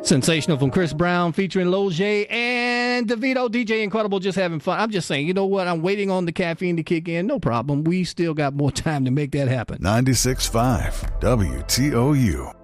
Sensational from Chris Brown featuring Lil J and DeVito. DJ Incredible, just having fun. I'm just saying, you know what? I'm waiting on the caffeine to kick in. No problem. We still got more time to make that happen. 96.5 WTOU.